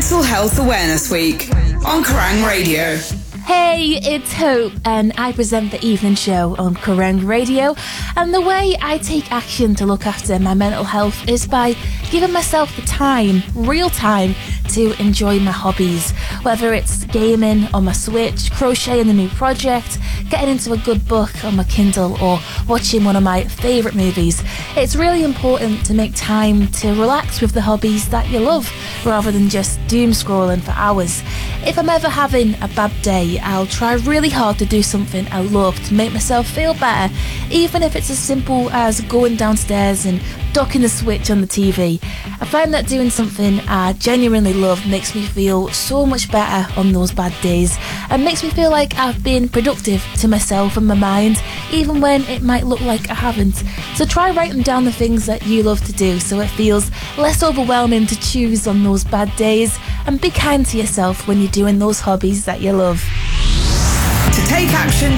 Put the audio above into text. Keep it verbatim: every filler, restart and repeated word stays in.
Mental Health Awareness Week on Kerrang Radio. Hey, it's Hope, and I present the evening show on Kerrang Radio. And the way I take action to look after my mental health is by giving myself the time, real time, to enjoy my hobbies. Whether it's gaming on my Switch, crocheting a new project, getting into a good book on my Kindle, or watching one of my favourite movies. It's really important to make time to relax with the hobbies that you love, rather than just doom scrolling for hours. If I'm ever having a bad day, I'll try really hard to do something I love to make myself feel better, even if it's as simple as going downstairs and docking the Switch on the T V. I find that doing something I genuinely love makes me feel so much better on those bad days, and makes me feel like I've been productive to myself and my mind, even when it might look like I haven't. So try writing down the things that you love to do so it feels less overwhelming to choose on those bad days, and be kind to yourself when you're doing those hobbies that you love. To take action